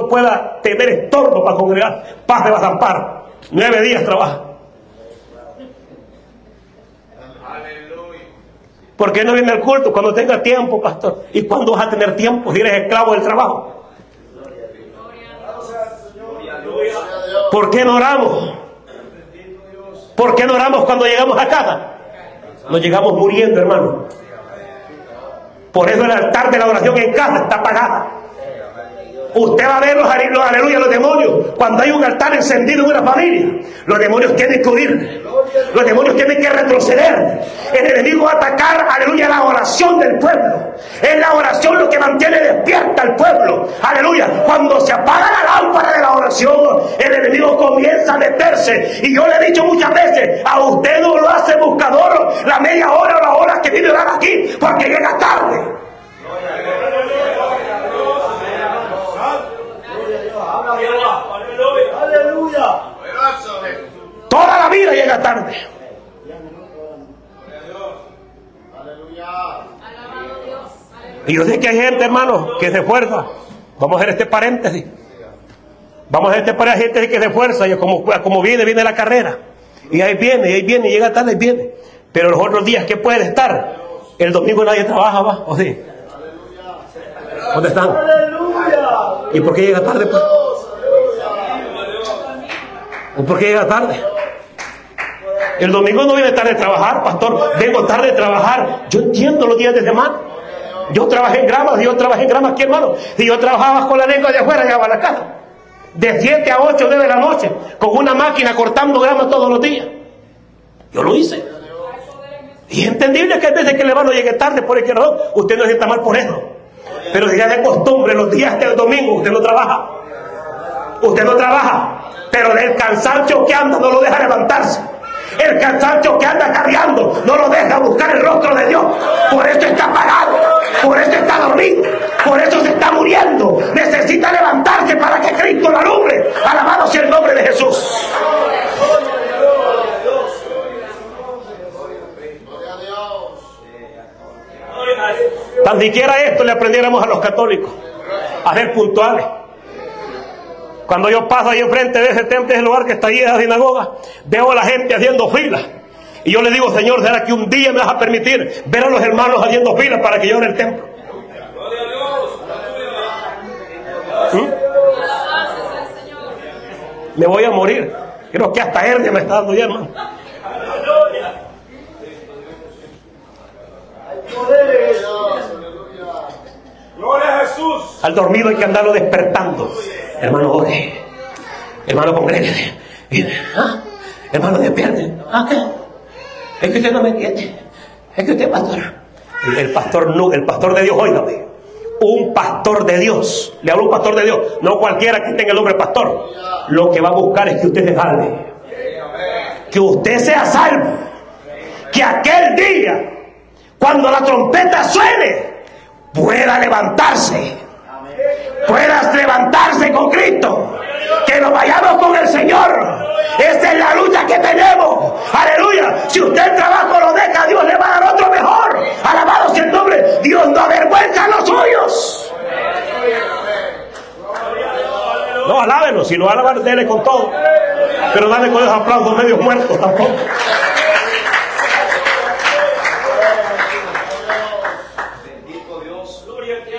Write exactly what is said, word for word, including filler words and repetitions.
pueda tener estorbo para congregar. Paz de Bazampar, nueve días trabaja. ¿Por qué no viene al culto? Cuando tenga tiempo, pastor. ¿Y cuándo vas a tener tiempo si eres esclavo del trabajo? ¿Por qué no oramos? ¿Por qué no oramos cuando llegamos a casa? Nos llegamos muriendo, hermano. Por eso el altar de la oración en casa está apagado. Usted va a ver los, los aleluya, los demonios. Cuando hay un altar encendido en una familia, los demonios tienen que huir. Los demonios tienen que retroceder. El enemigo va a atacar, aleluya, la oración del pueblo. Es la oración lo que mantiene despierta al pueblo. Aleluya. Cuando se apaga la lámpara de la oración, el enemigo comienza a meterse. Y yo le he dicho muchas veces, a usted no lo hace buscador la media hora o la hora que vive orar aquí, porque llega tarde. Aleluya. Toda la vida llega tarde. Y yo sé que hay gente, hermano, que se esfuerza. Vamos a hacer este paréntesis. Vamos a hacer este paréntesis que se esfuerza. Y como, como viene, viene la carrera. Y ahí viene, y ahí viene, y llega tarde y viene. Pero los otros días que puede estar, el domingo nadie trabaja, ¿va? ¿O sí? ¿Dónde están? ¿Y por qué llega tarde, pues? ¿Por qué llega tarde? El domingo no viene tarde a trabajar, pastor. Vengo tarde a trabajar. Yo entiendo los días de semana. Yo trabajé en gramas, yo trabajé en gramas aquí, hermano. Si yo trabajaba con la lengua de afuera, llegaba a la casa. De siete a ocho, nueve de la noche, con una máquina cortando gramas todos los días. Yo lo hice. Y es entendible que hay veces que el hermano llegue tarde por el que no. Usted no sienta mal por eso. Pero si ya de costumbre, los días del domingo, usted no trabaja. Usted no trabaja. Pero del cansancio que anda no lo deja levantarse. El cansancio que anda cargando no lo deja buscar el rostro de Dios. Por eso está apagado, por eso está dormido, por eso se está muriendo. Necesita levantarse para que Cristo lo alumbre. Alabado sea el nombre de Jesús. Tan siquiera esto le aprendiéramos a los católicos, a ser puntuales. Cuando yo paso ahí enfrente de ese templo, de ese lugar que está ahí en la sinagoga, veo a la gente haciendo filas. Y yo le digo, Señor, ¿será que un día me vas a permitir ver a los hermanos haciendo filas para que yo en el templo? ¿Mm? Me voy a morir. Creo que hasta hernia me está dando ya, hermano. Gloria a Jesús. Al dormido hay que andarlo despertando. Hermano, ore. Hermano, congréguese. ¿Ah? Hermano, despierte. ¿Ah, qué? Es que usted no me entiende. Es que usted, pastor. El, el pastor no, el pastor de Dios, óigame. Un pastor de Dios. Le hablo a un pastor de Dios. No cualquiera que tenga el nombre pastor. Lo que va a buscar es que usted se salve. Que usted sea salvo. Que aquel día, cuando la trompeta suene, pueda levantarse. Puedas levantarse con Cristo. Que nos vayamos con el Señor. Esa es la lucha que tenemos. Aleluya. Si usted el trabajo lo deja, Dios le va a dar otro mejor. Alabado sea el nombre. Dios no avergüenza a los suyos. No, alábenos. Si lo alaban, dele con todo. Pero dale con esos aplausos medios muertos tampoco.